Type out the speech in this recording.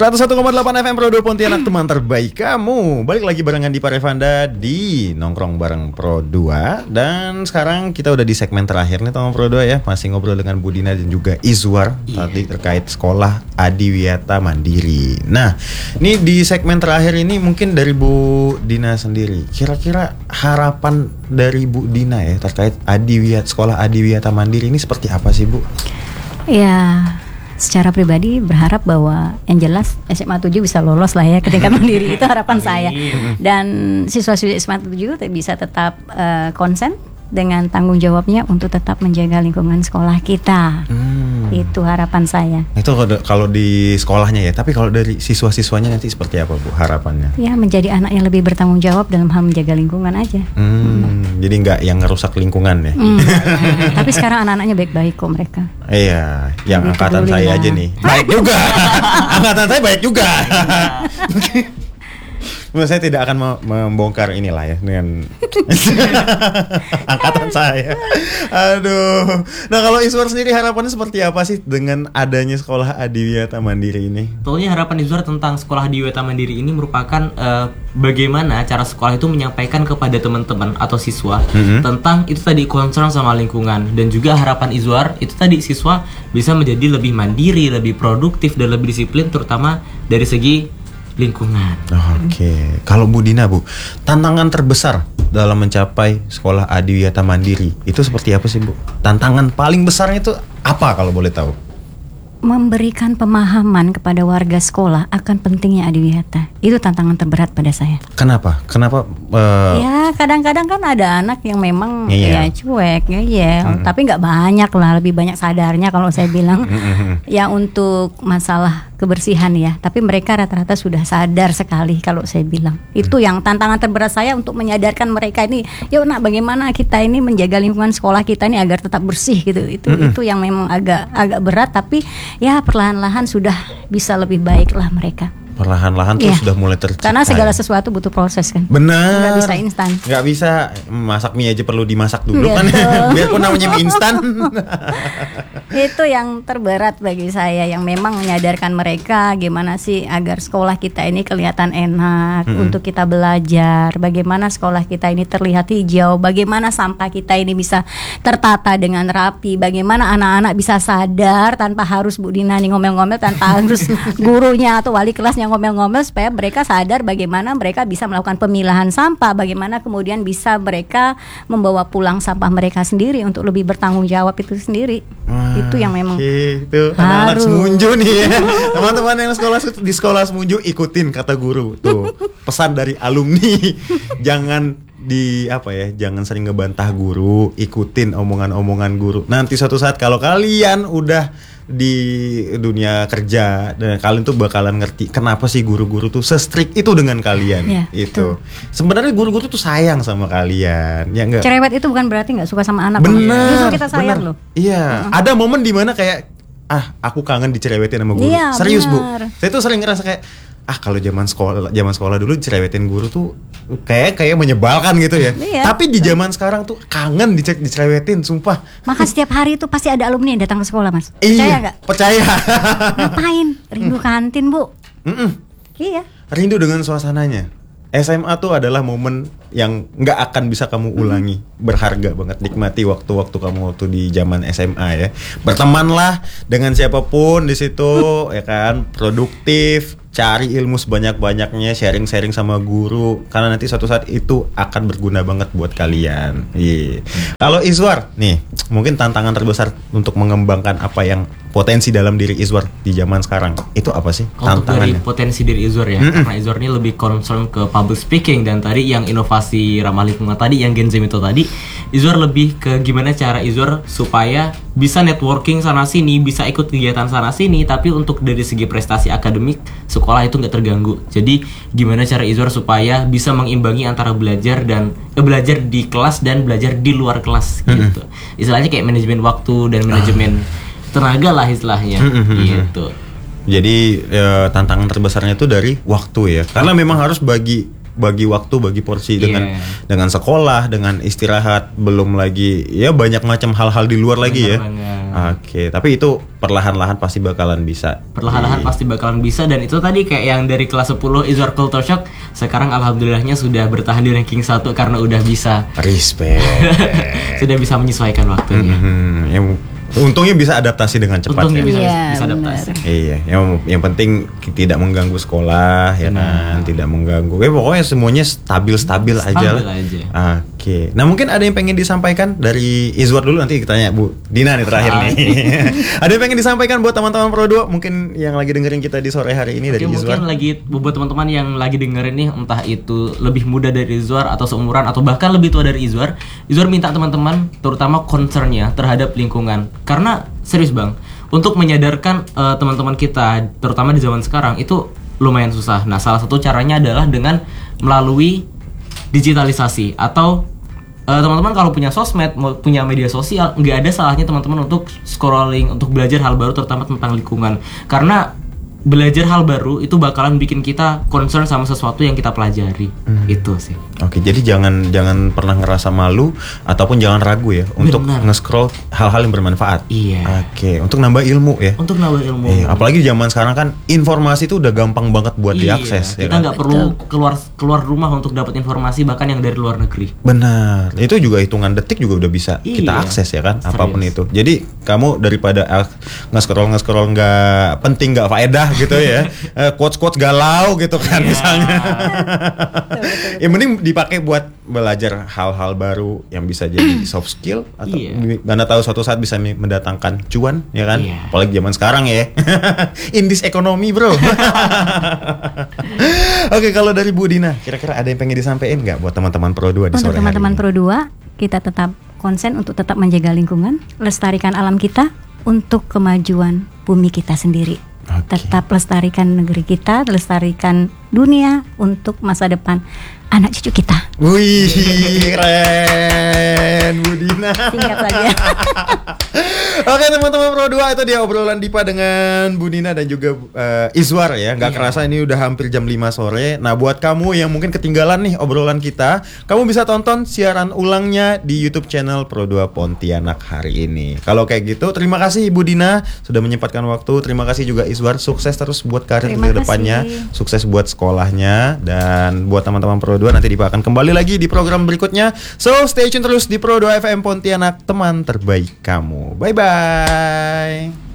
101,8 FM Pro 2 Pontianak, teman terbaik kamu. Balik lagi barengan di Parevanda di Nongkrong bareng Pro 2. Dan sekarang kita udah di segmen terakhir nih teman Pro 2 ya. Masih ngobrol dengan Bu Dina dan juga Izwar tadi terkait sekolah Adiwiyata Mandiri. Nah, ini di segmen terakhir ini mungkin dari Bu Dina sendiri, kira-kira harapan dari Bu Dina ya terkait sekolah Adiwiyata Mandiri ini seperti apa sih Bu? Ya, secara pribadi berharap bahwa yang jelas SMA 7 bisa lolos lah ya ke tingkat mandiri. Itu harapan saya. Dan siswa-siswi SMA 7 bisa tetap konsen dengan tanggung jawabnya untuk tetap menjaga lingkungan sekolah kita. Itu harapan saya. Itu kalau di sekolahnya ya. Tapi kalau dari siswa-siswanya nanti seperti apa Bu harapannya? Ya, menjadi anak yang lebih bertanggung jawab dalam hal menjaga lingkungan aja. Jadi nggak yang ngerusak lingkungan ya. Tapi sekarang anak-anaknya baik-baik kok mereka. Iya, yang Jadi angkatan peduli saya lah. aja nih. Baik juga. Angkatan saya baik juga. Saya tidak akan membongkar inilah ya dengan angkatan saya. Aduh. Nah, kalau Izwar sendiri harapannya seperti apa sih dengan adanya sekolah Adiwiyata Mandiri ini? Tentunya harapan Izwar tentang sekolah Adiwiyata Mandiri ini merupakan bagaimana cara sekolah itu menyampaikan kepada teman-teman atau siswa tentang itu tadi concern sama lingkungan, dan juga harapan Izwar itu tadi siswa bisa menjadi lebih mandiri, lebih produktif dan lebih disiplin, terutama dari segi lingkungan. Oke. Kalau Bu Dina Bu, tantangan terbesar dalam mencapai sekolah Adiwiyata Mandiri itu seperti apa sih Bu? Tantangan paling besarnya itu apa kalau boleh tahu? Memberikan pemahaman kepada warga sekolah akan pentingnya Adiwiyata. Itu tantangan terberat pada saya. Kenapa? Ya, kadang-kadang kan ada anak yang memang ya cuek, tapi nggak banyak lah, lebih banyak sadarnya kalau saya bilang. Ya, untuk masalah kebersihan ya, tapi mereka rata-rata sudah sadar sekali kalau saya bilang. Itu yang tantangan terberat saya, untuk menyadarkan mereka ini, yuk nak, bagaimana kita ini menjaga lingkungan sekolah kita ini agar tetap bersih gitu. Itu yang memang agak berat, tapi ya perlahan-lahan sudah bisa lebih baik lah mereka. Perlahan-lahan tuh sudah mulai tercipta. Karena segala sesuatu butuh proses kan. Benar. Nggak bisa instan. Nggak bisa masak mie aja perlu dimasak dulu kan. Biarpun namanya mie instan. Itu yang terberat bagi saya, yang memang menyadarkan mereka gimana sih agar sekolah kita ini kelihatan enak untuk kita belajar. Bagaimana sekolah kita ini terlihat hijau. Bagaimana sampah kita ini bisa tertata dengan rapi. Bagaimana anak-anak bisa sadar tanpa harus Bu Dina nih ngomel-ngomel, tanpa harus gurunya atau wali kelasnya ngomel-ngomel, supaya mereka sadar bagaimana mereka bisa melakukan pemilahan sampah, bagaimana kemudian bisa mereka membawa pulang sampah mereka sendiri untuk lebih bertanggung jawab itu sendiri. Itu yang memang itu anak-anak Semunju nih ya. Teman-teman yang di sekolah Semunju, ikutin kata guru tuh. Pesan dari alumni, jangan jangan sering ngebantah guru, ikutin omongan-omongan guru. Nanti suatu saat kalau kalian udah di dunia kerja, dan kalian tuh bakalan ngerti kenapa sih guru-guru tuh se-strict itu dengan kalian. Itu sebenarnya guru-guru tuh sayang sama kalian ya enggak? Cerewet itu bukan berarti nggak suka sama anak. Bener, justru kita sayang loh. Iya, ada momen dimana kayak aku kangen dicerewetin sama guru. Iya, serius bener. Bu, saya tuh sering ngerasa kayak kalau zaman sekolah dulu dicerewetin guru tuh kayak menyebalkan gitu ya. Tapi di zaman sekarang tuh kangen dicerewetin, sumpah. Maka setiap hari itu pasti ada alumni yang datang ke sekolah, Mas. Percaya nggak? Percaya. Ngapain? Rindu kantin, Bu. Iya. Rindu dengan suasananya. SMA tuh adalah momen yang nggak akan bisa kamu ulangi. Berharga banget, nikmati waktu-waktu kamu waktu di zaman SMA ya. Bertemanlah dengan siapapun di situ ya kan, produktif, cari ilmu sebanyak-banyaknya, sharing-sharing sama guru, karena nanti suatu saat itu akan berguna banget buat kalian. Kalau Izwar nih, mungkin tantangan terbesar untuk mengembangkan apa yang potensi dalam diri Izwar di zaman sekarang itu apa sih tantangannya? Untuk dari potensi diri Izwar ya, karena Izwar ini lebih concern ke public speaking, dan tadi yang inovasi ramah lingkungan tadi, yang Gen Z itu tadi, Izwar lebih ke gimana cara Izwar supaya bisa networking sana sini, bisa ikut kegiatan sana sini, tapi untuk dari segi prestasi akademik sekolah itu nggak terganggu. Jadi gimana cara Izwar supaya bisa mengimbangi antara belajar dan belajar di kelas dan belajar di luar kelas gitu. Istilahnya kayak manajemen waktu dan manajemen tenaga lah istilahnya gitu. Jadi tantangan terbesarnya itu dari waktu ya, karena memang harus bagi bagi waktu, bagi porsi Iya. dengan sekolah, dengan istirahat, belum lagi ya banyak macam hal-hal di luar lagi ya. Bener Oke, tapi itu perlahan-lahan pasti bakalan bisa. Perlahan-lahan pasti bakalan bisa. Dan itu tadi kayak yang dari kelas 10 Izwar Culture Shock, sekarang alhamdulillahnya sudah bertahan di ranking 1 karena udah bisa Respect. sudah bisa menyesuaikan waktunya. Untungnya bisa adaptasi dengan cepat Untungnya ya. bisa, Iya, bisa adaptasi. Iya, yang penting tidak mengganggu sekolah ya kan, tidak mengganggu. Pokoknya semuanya stabil aja lah. Stabil aja. Oke. Nah, mungkin ada yang pengen disampaikan dari Izwar dulu, nanti kita tanya Bu Dina nih terakhir nih. Ada yang pengen disampaikan buat teman-teman Pro 2 mungkin yang lagi dengerin kita di sore hari ini dari Oke, Izwar. mungkin lagi buat teman-teman yang lagi dengerin nih, entah itu lebih muda dari Izwar atau seumuran atau bahkan lebih tua dari Izwar minta teman-teman terutama concernnya terhadap lingkungan. Karena serius Bang, untuk menyadarkan teman-teman kita terutama di zaman sekarang itu lumayan susah. Nah, salah satu caranya adalah dengan melalui digitalisasi atau teman-teman kalau punya sosmed, punya media sosial, nggak ada salahnya teman-teman untuk scrolling, untuk belajar hal baru terutama tentang lingkungan. Karena belajar hal baru itu bakalan bikin kita concern sama sesuatu yang kita pelajari. Itu sih. Oke, jadi jangan pernah ngerasa malu ataupun jangan ragu ya untuk Benar. nge-scroll hal-hal yang bermanfaat. Iya. Oke, untuk nambah ilmu ya. Untuk nambah ilmu. Iya, apalagi zaman sekarang kan informasi itu udah gampang banget buat diakses ya Kita kan? nggak perlu keluar rumah untuk dapat informasi bahkan yang dari luar negeri. Benar, itu juga hitungan detik juga udah bisa kita Iya. akses ya kan, Serius. apapun itu. Jadi kamu daripada nge-scroll nggak penting, nggak faedah gitu ya, quotes galau gitu kan Iya. misalnya. Yang penting dipakai buat belajar hal-hal baru yang bisa jadi soft skill atau Iya. mana tahu suatu saat bisa mendatangkan cuan ya kan, Iya. apalagi zaman sekarang ya. In this economy bro. Oke, kalau dari Bu Dina, kira-kira ada yang pengen disampaikan nggak buat teman-teman Pro 2 di Untuk sore hari teman-teman ini? Pro 2, kita tetap konsen untuk tetap menjaga lingkungan, lestarikan alam kita untuk kemajuan bumi kita sendiri. Oke. Tetap lestarikan negeri kita, lestarikan dunia untuk masa depan anak cucu kita. Wih, keren Bu Dina. Singkat saja. Oke teman-teman Pro 2, itu dia obrolan Dipa dengan Bu Dina dan juga Izwar ya. Gak kerasa ini udah hampir jam 5 sore. Nah, buat kamu yang mungkin ketinggalan nih obrolan kita, kamu bisa tonton siaran ulangnya di YouTube channel Pro 2 Pontianak hari ini. Kalau kayak gitu, terima kasih Bu Dina sudah menyempatkan waktu. Terima kasih juga Izwar, sukses terus buat karir Terima ke depannya. kasih. Sukses buat sekolahnya. Dan buat teman-teman Pro 2, nanti Dipa akan kembali lagi di program berikutnya. So, stay tune terus di Pro 2 FM Pontianak, teman terbaik kamu. Bye-bye.